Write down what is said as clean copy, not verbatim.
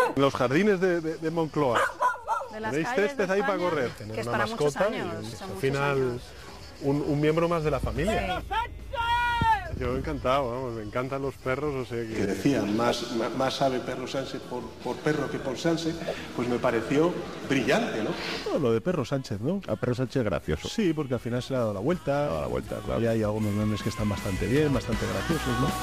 Los jardines de Moncloa. De las Tenéis calles césped de ahí para España, correr. que Tener es una para muchos mascota años, y son al muchos final años. un miembro más de la familia. Sí. Yo encantado, vamos, me encantan los perros, o sea Que decían, más sabe Perro Sánchez por perro que por Sánchez, pues me pareció brillante, ¿no? No, lo de Perro Sánchez, ¿no? A Perro Sánchez gracioso. Sí, porque al final se le ha dado la vuelta. A la vuelta, claro. Y hay algunos memes que están bastante bien, bastante graciosos, ¿no?